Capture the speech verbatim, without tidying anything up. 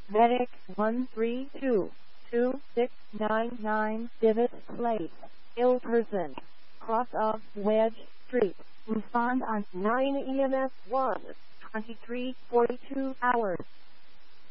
Medic one three two, two six nine nine, Divot Place, ill person, cross of Wedge Street. Respond on nine E M S one, twenty-three forty-two hours.